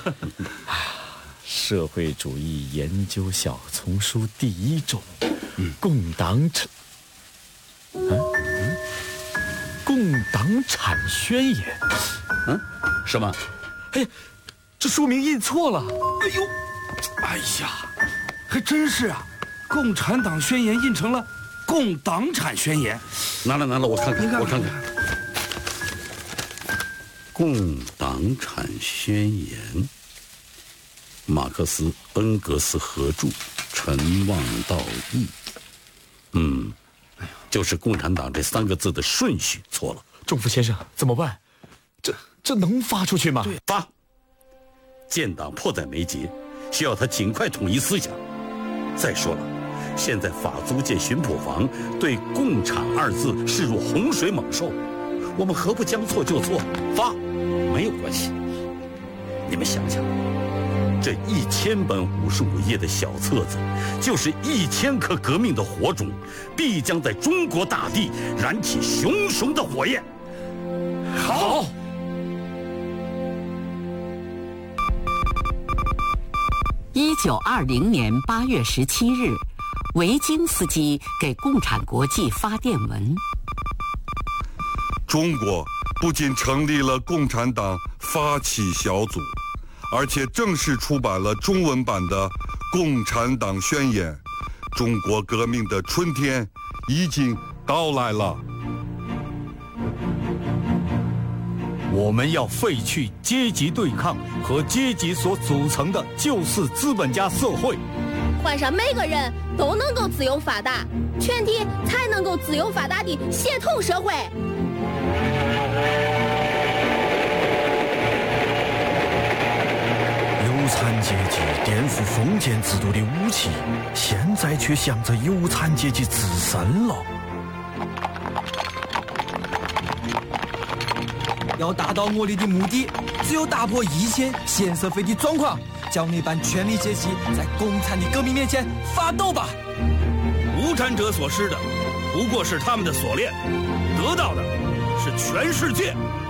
社会主义研究小丛书第1种，共党产宣言。 什么？ 哎，这书名印错了。 哎呦，哎呀，还真是啊！共产党宣言印成了共党产宣言。 拿来，我看看，我看看。共党产宣言，马克思、恩格斯合著，陈望道译。就是共产党这3个字的顺序错了。 仲福先生，怎么办？这能发出去吗？ 发！建党迫在眉睫，需要他尽快统一思想。再说了，现在法租界巡捕房对“共产”2字视入洪水猛兽，我们何不将错就错，发没有关系。你们想想，这1000本55页的小册子，就是1000颗革命的火种，必将在中国大地燃起熊熊的火焰。 好。 1920年8月17日，维京斯基给共产国际发电文。 中国不仅成立了共产党发起小组，而且正式出版了中文版的《共产党宣言》。中国革命的春天已经到来了。 我们要废去阶级对抗和阶级所组成的旧式资本家社会， 换上每个人都能够自由发达，全体才能够自由发达的协同社会。 有产阶级颠覆封建制度的武器，现在却向着有产阶级自身了。 要达到我哋的目的，只有打破以前现社会的状况，叫那般权力阶级在共产的革命面前发抖吧。 无产者所失的，不过是他们的锁链，得到的是全世界。